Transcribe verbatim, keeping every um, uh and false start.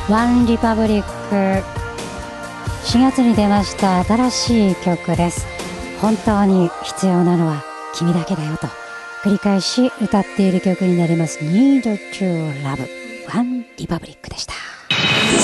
ワンリパブリック、しがつに出ました新しい曲です。本当に必要なのは君だけだよと繰り返し歌っている曲になります。 Need to Love ワンリパブリックでした。